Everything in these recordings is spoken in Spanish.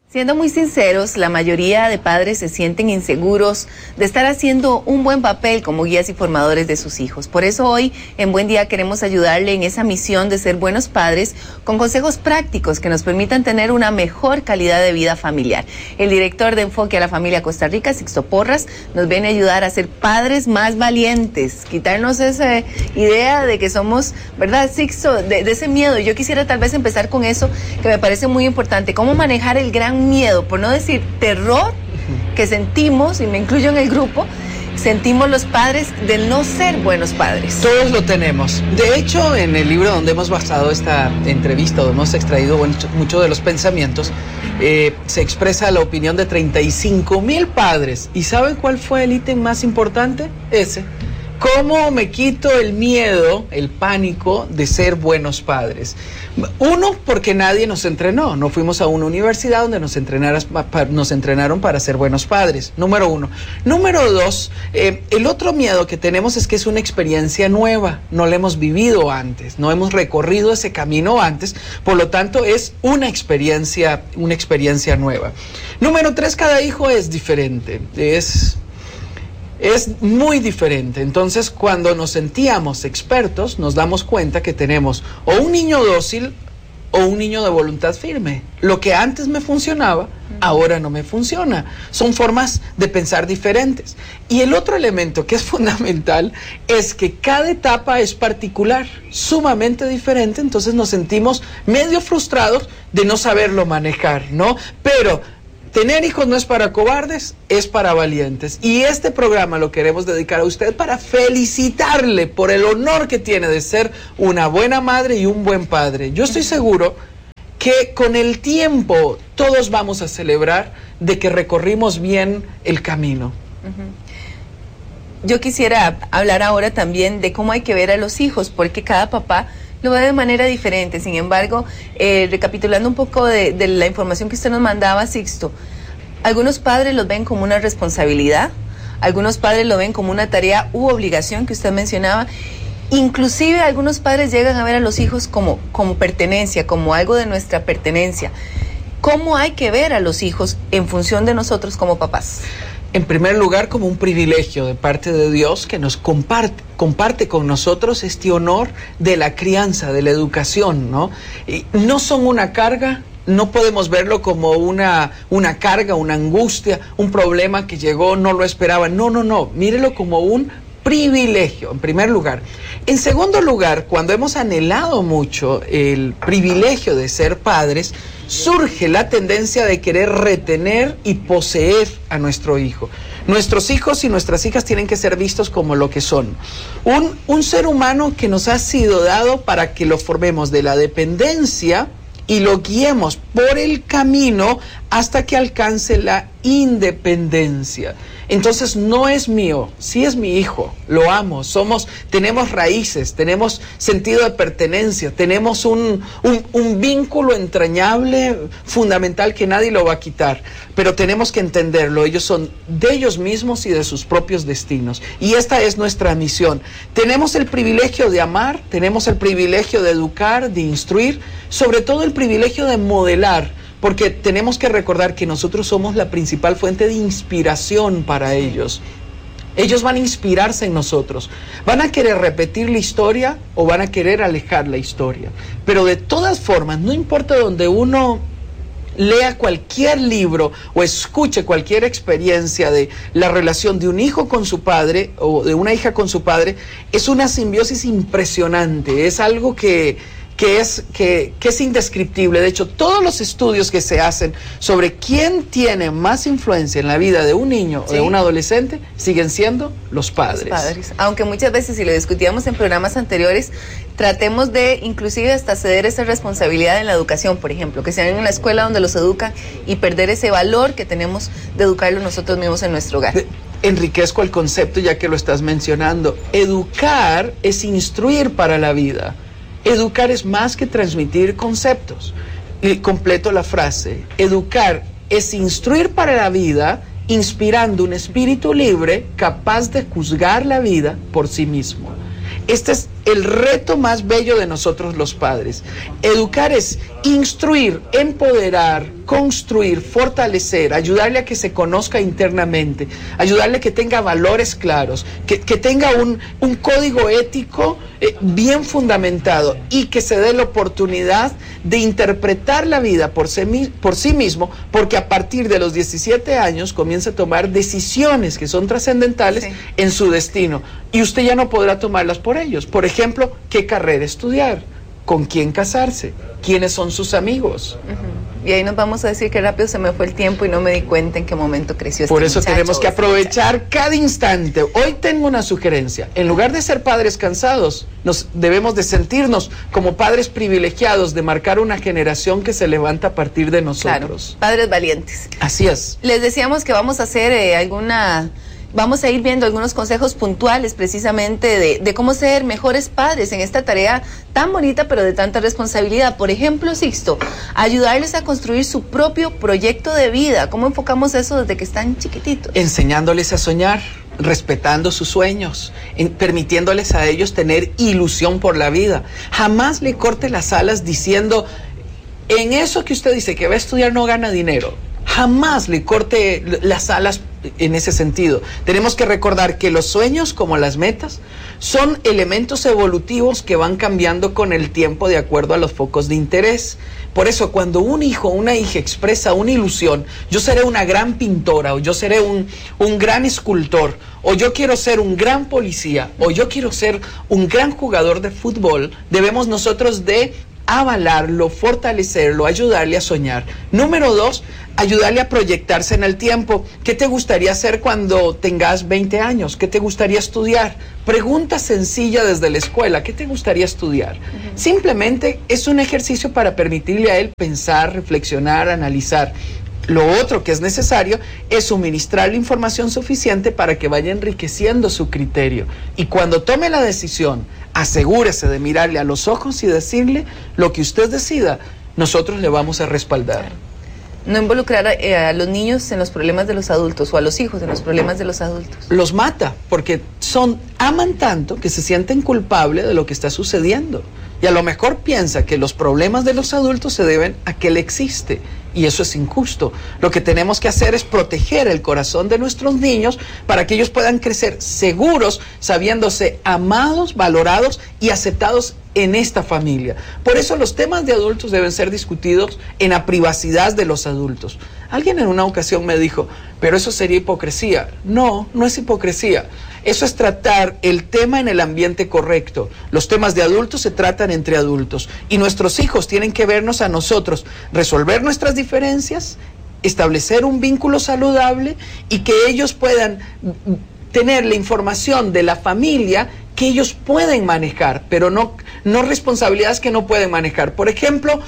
Siendo muy sinceros, la mayoría de padres se sienten inseguros de estar haciendo un buen papel como guías y formadores de sus hijos. Por eso hoy en Buen Día queremos ayudarle en esa misión de ser buenos padres con consejos prácticos que nos permitan tener una mejor calidad de vida familiar. El director de Enfoque a la Familia Costa Rica, Sixto Porras, nos viene a ayudar a ser padres más valientes, quitarnos esa idea de que somos, ¿verdad, Sixto? De ese miedo. Yo quisiera tal vez empezar con eso que me parece muy importante, cómo manejar el gran miedo, por no decir terror, que sentimos, y me incluyo en el grupo, sentimos los padres de no ser buenos padres. Todos lo tenemos. De hecho, en el libro donde hemos basado esta entrevista, donde hemos extraído mucho de los pensamientos, se expresa la opinión de 35,000 padres. ¿Y saben cuál fue el ítem más importante? Ese. ¿Cómo me quito el miedo, el pánico de ser buenos padres? Uno, porque nadie nos entrenó. No fuimos a una universidad donde nos entrenaron para ser buenos padres. Número uno. Número dos, el otro miedo que tenemos es que es una experiencia nueva. No la hemos vivido antes. No hemos recorrido ese camino antes. Por lo tanto, es una experiencia nueva. Número tres, cada hijo es diferente. Es muy diferente. Entonces, cuando nos sentíamos expertos, nos damos cuenta que tenemos o un niño dócil o un niño de voluntad firme. Lo que antes me funcionaba, ahora no me funciona. Son formas de pensar diferentes. Y el otro elemento que es fundamental es que cada etapa es particular, sumamente diferente. Entonces nos sentimos medio frustrados de no saberlo manejar, ¿no? Pero tener hijos no es para cobardes, es para valientes. Y este programa lo queremos dedicar a usted para felicitarle por el honor que tiene de ser una buena madre y un buen padre. Yo estoy seguro que con el tiempo todos vamos a celebrar de que recorrimos bien el camino. Yo quisiera hablar ahora también de cómo hay que ver a los hijos, porque cada papá lo ve de manera diferente. Sin embargo, recapitulando un poco de la información que usted nos mandaba, Sixto, algunos padres los ven como una responsabilidad, algunos padres lo ven como una tarea u obligación que usted mencionaba, inclusive algunos padres llegan a ver a los hijos como pertenencia, como algo de nuestra pertenencia. ¿Cómo hay que ver a los hijos en función de nosotros como papás? En primer lugar, como un privilegio de parte de Dios que nos comparte con nosotros este honor de la crianza, de la educación, ¿no? Y no son una carga, no podemos verlo como una carga, una angustia, un problema que llegó, no lo esperaban. No, mírelo como un privilegio, en primer lugar. En segundo lugar, cuando hemos anhelado mucho el privilegio de ser padres, surge la tendencia de querer retener y poseer a nuestro hijo. Nuestros hijos y nuestras hijas tienen que ser vistos como lo que son. Un ser humano que nos ha sido dado para que lo formemos de la dependencia y lo guiemos por el camino hasta que alcance la independencia. Entonces no es mío, sí es mi hijo, lo amo, tenemos raíces, tenemos sentido de pertenencia, tenemos un vínculo entrañable, fundamental, que nadie lo va a quitar, pero tenemos que entenderlo. Ellos son de ellos mismos y de sus propios destinos, y esta es nuestra misión. Tenemos el privilegio de amar, tenemos el privilegio de educar, de instruir, sobre todo el privilegio de modelar, porque tenemos que recordar que nosotros somos la principal fuente de inspiración para ellos. Ellos van a inspirarse en nosotros, van a querer repetir la historia o van a querer alejar la historia, pero de todas formas, no importa donde uno lea cualquier libro o escuche cualquier experiencia de la relación de un hijo con su padre o de una hija con su padre, es una simbiosis impresionante, es algo que es indescriptible. De hecho, todos los estudios que se hacen sobre quién tiene más influencia en la vida de un niño o de un adolescente siguen siendo los padres. Los padres. Aunque muchas veces, si lo discutíamos en programas anteriores, tratemos de inclusive hasta ceder esa responsabilidad en la educación, por ejemplo, que sean en la escuela donde los educan, y perder ese valor que tenemos de educarlos nosotros mismos en nuestro hogar. Enriquezco el concepto ya que lo estás mencionando. Educar es instruir para la vida. Educar es más que transmitir conceptos. Y completo la frase. Educar es instruir para la vida, inspirando un espíritu libre capaz de juzgar la vida por sí mismo. Esta es el reto más bello de nosotros los padres. Educar es instruir, empoderar, construir, fortalecer, ayudarle a que se conozca internamente, ayudarle a que tenga valores claros, que tenga un código ético bien fundamentado y que se dé la oportunidad de interpretar la vida por sí mismo, porque a partir de los 17 años comienza a tomar decisiones que son trascendentales en su destino y usted ya no podrá tomarlas por ellos. Por ejemplo, ¿qué carrera estudiar? ¿Con quién casarse? ¿Quiénes son sus amigos? Y ahí nos vamos a decir que rápido se me fue el tiempo y no me di cuenta en qué momento creció este Por eso muchacho, tenemos que aprovechar cada instante. Hoy tengo una sugerencia. En lugar de ser padres cansados, debemos de sentirnos como padres privilegiados, de marcar una generación que se levanta a partir de nosotros. Claro, padres valientes. Así es. Les decíamos que vamos a hacer vamos a ir viendo algunos consejos puntuales precisamente de cómo ser mejores padres en esta tarea tan bonita pero de tanta responsabilidad. Por ejemplo, Sixto, ayudarles a construir su propio proyecto de vida. ¿Cómo enfocamos eso desde que están chiquititos? Enseñándoles a soñar, respetando sus sueños, permitiéndoles a ellos tener ilusión por la vida. Jamás le corte las alas diciendo, en eso que usted dice que va a estudiar no gana dinero. Jamás le corte las alas en ese sentido. Tenemos que recordar que los sueños, como las metas, son elementos evolutivos que van cambiando con el tiempo de acuerdo a los focos de interés. Por eso, cuando un hijo o una hija expresa una ilusión, yo seré una gran pintora, o yo seré un gran escultor, o yo quiero ser un gran policía, o yo quiero ser un gran jugador de fútbol, debemos nosotros de avalarlo, fortalecerlo, ayudarle a soñar. Número 2, ayudarle a proyectarse en el tiempo. ¿Qué te gustaría hacer cuando tengas 20 años? ¿Qué te gustaría estudiar? Pregunta sencilla desde la escuela, ¿qué te gustaría estudiar? Simplemente es un ejercicio para permitirle a él pensar, reflexionar, analizar. Lo otro que es necesario es suministrarle información suficiente para que vaya enriqueciendo su criterio. Y cuando tome la decisión, asegúrese de mirarle a los ojos y decirle lo que usted decida, nosotros le vamos a respaldar. Claro. No involucrar a los niños en los problemas de los adultos o a los hijos en los problemas de los adultos. Los mata porque aman tanto que se sienten culpables de lo que está sucediendo. Y a lo mejor piensa que los problemas de los adultos se deben a que él existe. Y eso es injusto. Lo que tenemos que hacer es proteger el corazón de nuestros niños para que ellos puedan crecer seguros, sabiéndose amados, valorados y aceptados en esta familia. Por eso los temas de adultos deben ser discutidos en la privacidad de los adultos. Alguien en una ocasión me dijo, pero eso sería hipocresía. No, no es hipocresía. Eso es tratar el tema en el ambiente correcto. Los temas de adultos se tratan entre adultos y nuestros hijos tienen que vernos a nosotros, resolver nuestras diferencias, establecer un vínculo saludable y que ellos puedan tener la información de la familia que ellos pueden manejar, pero no responsabilidades que no pueden manejar. Por ejemplo,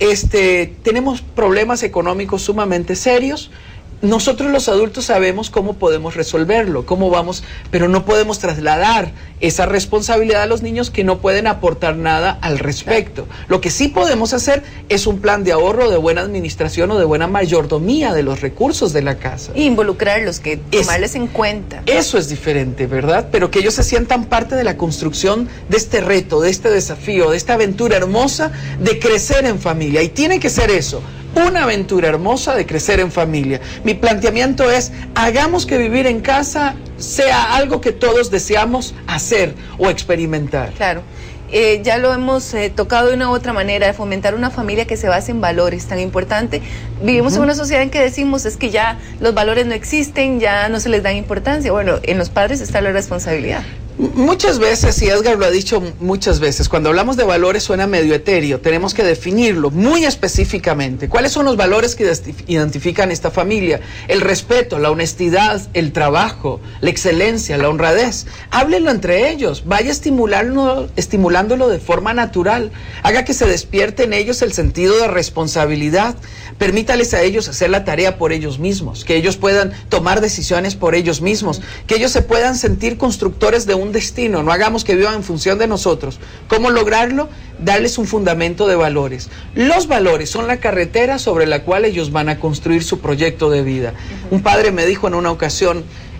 tenemos problemas económicos sumamente serios. Nosotros los adultos sabemos cómo podemos resolverlo, pero no podemos trasladar esa responsabilidad a los niños que no pueden aportar nada al respecto. Lo que sí podemos hacer es un plan de ahorro, de buena administración o de buena mayordomía de los recursos de la casa. Y involucrarlos, tomarles en cuenta. Eso es diferente, ¿verdad? Pero que ellos se sientan parte de la construcción de este reto, de este desafío, de esta aventura hermosa de crecer en familia. Y tiene que ser eso. Una aventura hermosa de crecer en familia. Mi planteamiento es, hagamos que vivir en casa sea algo que todos deseamos hacer o experimentar. Claro. Ya lo hemos tocado de una u otra manera, de fomentar una familia que se base en valores, tan importante. Vivimos en una sociedad en que decimos, es que ya los valores no existen, ya no se les dan importancia. Bueno, en los padres está la responsabilidad. Muchas veces, y Edgar lo ha dicho muchas veces, cuando hablamos de valores suena medio etéreo, tenemos que definirlo muy específicamente. ¿Cuáles son los valores que identifican esta familia? El respeto, la honestidad, el trabajo, la excelencia, la honradez. Háblenlo entre ellos, vaya estimulándolo de forma natural, haga que se despierte en ellos el sentido de responsabilidad, permítales a ellos hacer la tarea por ellos mismos, que ellos puedan tomar decisiones por ellos mismos, que ellos se puedan sentir constructores de un destino, no hagamos que vivan en función de nosotros. ¿Cómo lograrlo? Darles un fundamento de valores. Los valores son la carretera sobre la cual ellos van a construir su proyecto de vida. Un padre me dijo en una ocasión,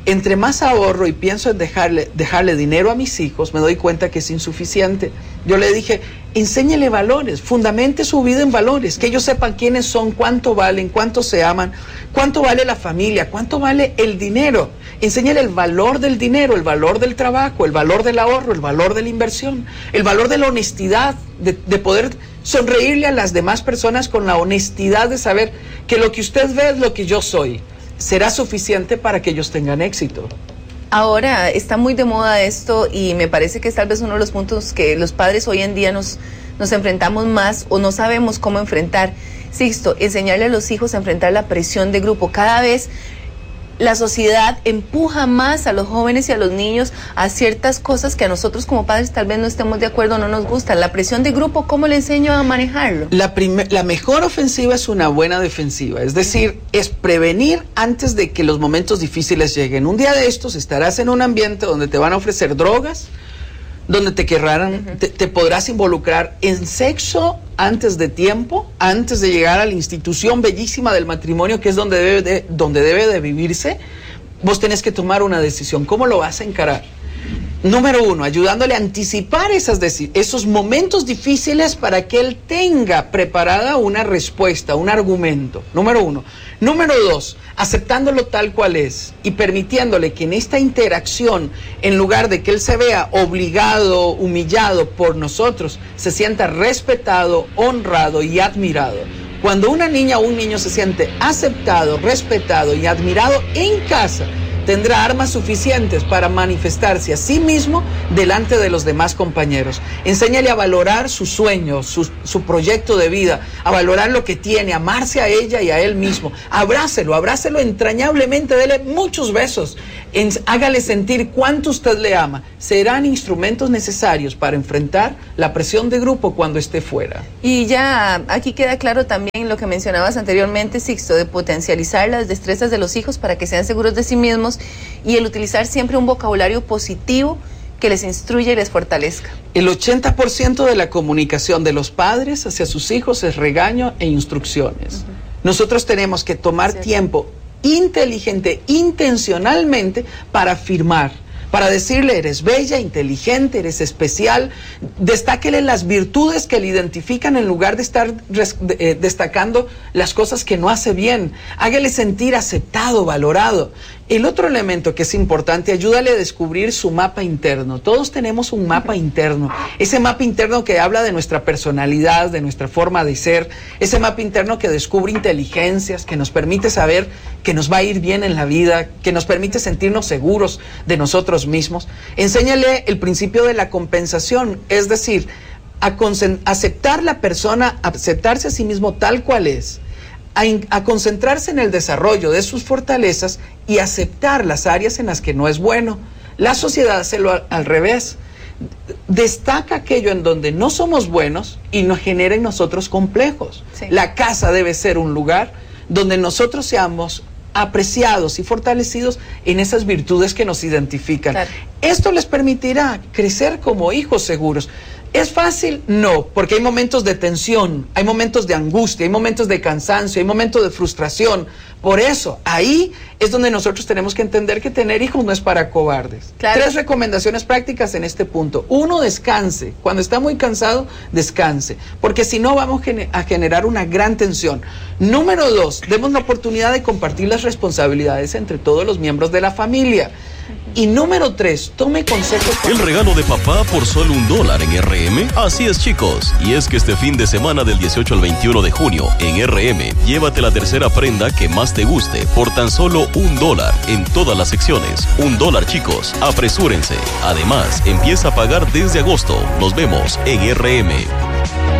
Entre más ahorro y pienso en dejarle dinero a mis hijos, me doy cuenta que es insuficiente. Yo le dije, enséñele valores, fundamente su vida en valores, que ellos sepan quiénes son, cuánto valen, cuánto se aman, cuánto vale la familia, cuánto vale el dinero. Enséñale el valor del dinero, el valor del trabajo, el valor del ahorro, el valor de la inversión, el valor de la honestidad, de poder sonreírle a las demás personas con la honestidad de saber que lo que usted ve es lo que yo soy. Será suficiente para que ellos tengan éxito. Ahora está muy de moda esto y me parece que es tal vez uno de los puntos que los padres hoy en día nos enfrentamos más o no sabemos cómo enfrentar. Sixto, enseñarle a los hijos a enfrentar la presión de grupo. Cada vez la sociedad empuja más a los jóvenes y a los niños a ciertas cosas que a nosotros como padres tal vez no estemos de acuerdo, no nos gustan. La presión de grupo, ¿cómo le enseño a manejarlo? La mejor ofensiva es una buena defensiva, es decir, es prevenir antes de que los momentos difíciles lleguen. Un día de estos estarás en un ambiente donde te van a ofrecer drogas, donde te podrás involucrar en sexo antes de tiempo, antes de llegar a la institución bellísima del matrimonio, que es donde debe de vivirse. Vos tenés que tomar una decisión. ¿Cómo lo vas a encarar? Número uno, ayudándole a anticipar esos momentos difíciles para que él tenga preparada una respuesta, un argumento. Número uno. Número dos, aceptándolo tal cual es y permitiéndole que en esta interacción, en lugar de que él se vea obligado, humillado por nosotros, se sienta respetado, honrado y admirado. Cuando una niña o un niño se siente aceptado, respetado y admirado en casa, tendrá armas suficientes para manifestarse a sí mismo delante de los demás compañeros. Enséñale a valorar sus sueños, su proyecto de vida, a valorar lo que tiene, a amarse a ella y a él mismo. Abrácelo entrañablemente, dele muchos besos, hágale sentir cuánto usted le ama. Serán instrumentos necesarios para enfrentar la presión de grupo cuando esté fuera. Y ya aquí queda claro también lo que mencionabas anteriormente, Sixto, de potencializar las destrezas de los hijos para que sean seguros de sí mismos y el utilizar siempre un vocabulario positivo que les instruya y les fortalezca. El 80% de la comunicación de los padres hacia sus hijos es regaño e instrucciones. Nosotros tenemos que tomar tiempo inteligente, intencionalmente, para afirmar, para decirle, eres bella, inteligente, eres especial. Destáquele las virtudes que le identifican en lugar de estar destacando las cosas que no hace bien. Hágale sentir aceptado, valorado. El otro elemento que es importante, ayúdale a descubrir su mapa interno. Todos tenemos un mapa interno. Ese mapa interno que habla de nuestra personalidad, de nuestra forma de ser. Ese mapa interno que descubre inteligencias, que nos permite saber que nos va a ir bien en la vida, que nos permite sentirnos seguros de nosotros mismos. Enséñale el principio de la compensación, es decir, aceptar la persona, aceptarse a sí mismo tal cual es. A concentrarse en el desarrollo de sus fortalezas y aceptar las áreas en las que no es bueno. La sociedad hace lo al revés. Destaca aquello en donde no somos buenos y nos genera en nosotros complejos. Sí. La casa debe ser un lugar donde nosotros seamos apreciados y fortalecidos en esas virtudes que nos identifican. Claro. Esto les permitirá crecer como hijos seguros. ¿Es fácil? No, porque hay momentos de tensión, hay momentos de angustia, hay momentos de cansancio, hay momentos de frustración. Por eso, ahí es donde nosotros tenemos que entender que tener hijos no es para cobardes. Claro. 3 recomendaciones prácticas en este punto. 1, descanse. Cuando está muy cansado, descanse, porque si no vamos a generar una gran tensión. Número 2, demos la oportunidad de compartir las responsabilidades entre todos los miembros de la familia. Y número 3, tome consejos. El regalo de papá por solo $1 en RM. Así es, chicos. Y es que este fin de semana del 18 al 21 de junio en RM, llévate la tercera prenda que más te guste por tan solo $1 en todas las secciones. $1, chicos. Apresúrense. Además, empieza a pagar desde agosto. Nos vemos en RM.